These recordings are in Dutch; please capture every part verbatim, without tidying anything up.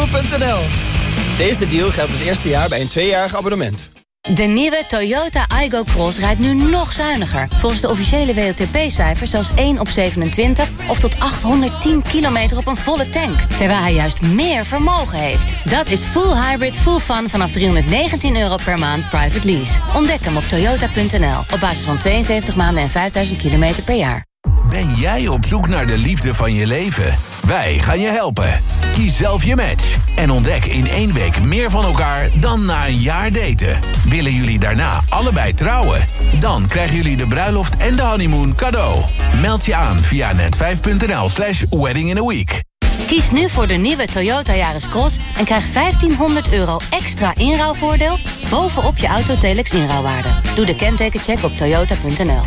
punt n l. Deze deal geldt het eerste jaar bij een tweejarig abonnement. De nieuwe Toyota Aygo Cross rijdt nu nog zuiniger. Volgens de officiële W L T P-cijfers zelfs één op zevenentwintig... of tot achthonderdtien kilometer op een volle tank. Terwijl hij juist meer vermogen heeft. Dat is full hybrid, full fun vanaf driehonderdnegentien euro per maand private lease. Ontdek hem op toyota punt n l. Op basis van tweeënzeventig maanden en vijfduizend kilometer per jaar. Ben jij op zoek naar de liefde van je leven? Wij gaan je helpen. Kies zelf je match. En ontdek in één week meer van elkaar dan na een jaar daten. Willen jullie daarna allebei trouwen? Dan krijgen jullie de bruiloft en de honeymoon cadeau. Meld je aan via net vijf punt n l slash wedding in a week. Kies nu voor de nieuwe Toyota Yaris Cross en krijg vijftienhonderd euro extra inruilvoordeel bovenop je Autotelex inruilwaarde. Doe de kentekencheck op toyota punt n l.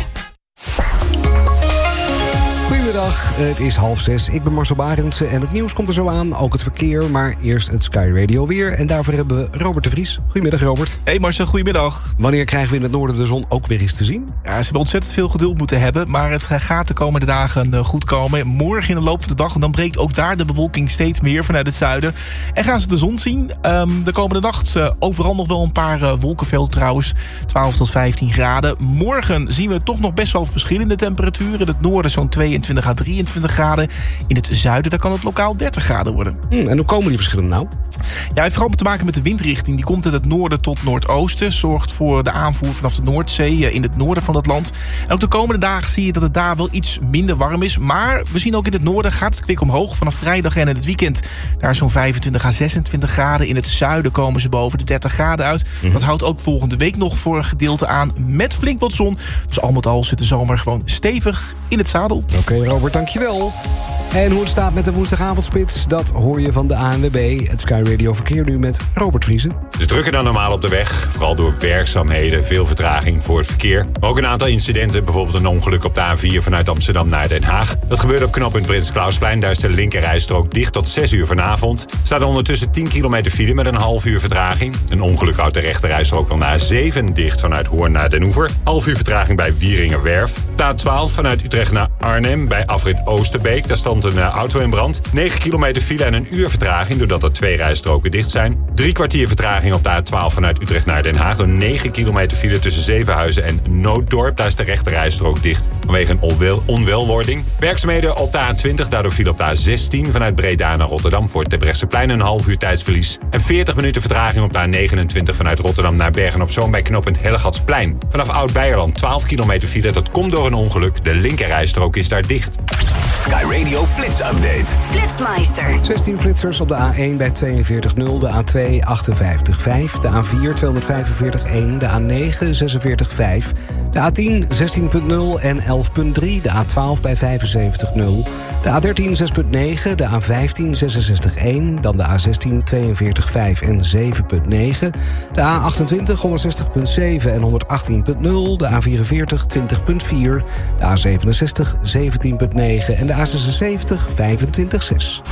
Goedemiddag, het is half zes. Ik ben Marcel Barendsen en het nieuws komt er zo aan. Ook het verkeer, maar eerst het Sky Radio weer. En daarvoor hebben we Robert de Vries. Goedemiddag, Robert. Hey Marcel, goedemiddag. Wanneer krijgen we in het noorden de zon ook weer eens te zien? Ja, ze hebben ontzettend veel geduld moeten hebben, maar het gaat de komende dagen goed komen. Morgen in de loop van de dag, en dan breekt ook daar de bewolking steeds meer vanuit het zuiden. En gaan ze de zon zien. Um, de komende nacht uh, overal nog wel een paar uh, wolkenvelden trouwens. twaalf tot vijftien graden. Morgen zien we toch nog best wel verschillende temperaturen. In het noorden zo'n tweeëntwintig à drieëntwintig graden. In het zuiden daar kan het lokaal dertig graden worden. Hmm, en hoe komen die verschillen nou? Ja, heeft vooral te maken met de windrichting. Die komt uit het noorden tot noordoosten. Zorgt voor de aanvoer vanaf de Noordzee in het noorden van het land. En ook de komende dagen zie je dat het daar wel iets minder warm is. Maar we zien ook in het noorden gaat het kwik omhoog. Vanaf vrijdag en in het weekend daar zo'n vijfentwintig à zesentwintig graden. In het zuiden komen ze boven de dertig graden uit. Mm-hmm. Dat houdt ook volgende week nog voor een gedeelte aan met flink wat zon. Dus al met al zit de zomer gewoon stevig in het zadel. Oké, okay, Robert, dankjewel. En hoe het staat met de woensdagavondspits, dat hoor je van de A N W B. Het Sky Radio verkeer nu met Robert Vriesen. Het is drukker dan normaal op de weg. Vooral door werkzaamheden, veel vertraging voor het verkeer. Maar ook een aantal incidenten, bijvoorbeeld een ongeluk op de A vier vanuit Amsterdam naar Den Haag. Dat gebeurde op knooppunt Prins Klausplein. Daar is de linkerrijstrook dicht tot zes uur vanavond. Staat er ondertussen tien kilometer file met een half uur vertraging. Een ongeluk houdt de rechterrijstrook van de A zeven dicht vanuit Hoorn naar Den Oever. Half uur vertraging bij Wieringerwerf. De A twaalf vanuit Utrecht naar Arnhem bij afrit Oosterbeek. Daar stond een uh, auto in brand. negen kilometer file en een uur vertraging doordat er twee rijstroken dicht zijn. Drie kwartier vertraging op de A twaalf vanuit Utrecht naar Den Haag. Door negen kilometer file tussen Zevenhuizen en Nooddorp. Daar is de rechterrijstrook dicht vanwege een onwel, onwelwording. Werkzaamheden op de A twintig. Daardoor viel op de A zestien vanuit Breda naar Rotterdam voor het Terbrechtseplein een half uur tijdsverlies. En veertig minuten vertraging op de A negenentwintig vanuit Rotterdam naar Bergen-op-Zoom bij knooppunt Hellegatsplein. Vanaf Oud-Beijerland twaalf kilometer file. Dat komt door een ongeluk. De linkerrijstrook is daar dicht. Sky Radio Flits Update. Flitsmeister. zestien flitsers op de A één bij tweeënveertig nul, de A twee achtenvijftig vijf, de A vier tweehonderdvijfenveertig één, de A negen zesenveertig vijf, de A tien zestien punt nul en elf punt drie, de A twaalf bij vijfenzeventig nul, de A dertien zes punt negen, de A vijftien zesenzestig één, dan de A zestien tweeënveertig vijf en zeven punt negen, de A achtentwintig honderdzestig punt zeven en honderdachttien punt nul, de A vierenveertig twintig punt vier, de A zevenenzestig zeventien punt negen en de A zesenzeventig vijfentwintig punt zes.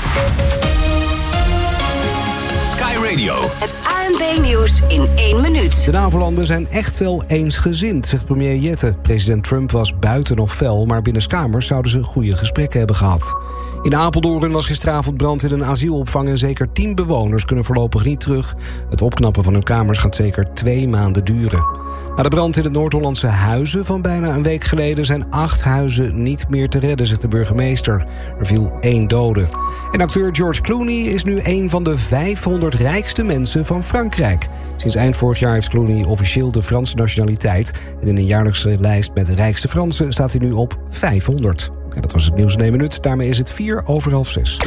Sky Radio. Het A N B-nieuws in één minuut. De NAVO-landen zijn echt wel eensgezind, zegt premier Jette. President Trump was buiten nog fel, maar binnenskamers zouden ze goede gesprekken hebben gehad. In Apeldoorn was gisteravond brand in een asielopvang en zeker tien bewoners kunnen voorlopig niet terug. Het opknappen van hun kamers gaat zeker twee maanden duren. Na de brand in het Noord-Hollandse Huizen van bijna een week geleden zijn acht huizen niet meer te redden, zegt de burgemeester. Er viel één dode. En acteur George Clooney is nu een van de vijfhonderd rijkste mensen van Frankrijk. Sinds eind vorig jaar heeft Clooney officieel de Franse nationaliteit. En in een jaarlijkse lijst met de rijkste Fransen staat hij nu op vijfhonderd. En dat was het nieuws in één minuut. Daarmee is het vier over half zes.